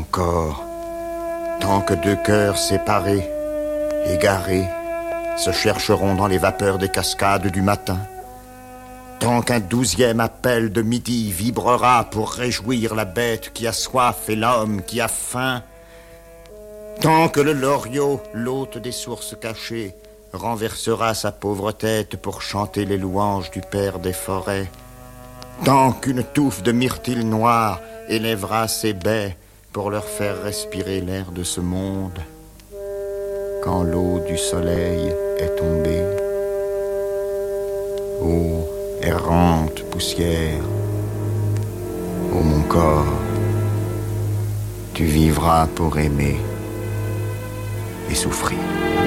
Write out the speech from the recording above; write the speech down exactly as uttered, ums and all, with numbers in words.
encore, tant que deux cœurs séparés, égarés, se chercheront dans les vapeurs des cascades du matin, tant qu'un douzième appel de midi vibrera pour réjouir la bête qui a soif et l'homme qui a faim, tant que le loriot, l'hôte des sources cachées, renversera sa pauvre tête pour chanter les louanges du père des forêts, tant qu'une touffe de myrtille noire élèvera ses baies pour leur faire respirer l'air de ce monde, quand l'eau du soleil est tombée, ô errante poussière, ô mon corps, tu vivras pour aimer et souffrir.